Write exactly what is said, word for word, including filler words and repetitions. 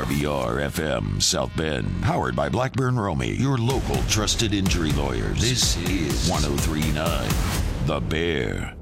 R V R F M South Bend. Powered by Blackburn Romy, your local trusted injury lawyers. This is one oh three point nine The Bear.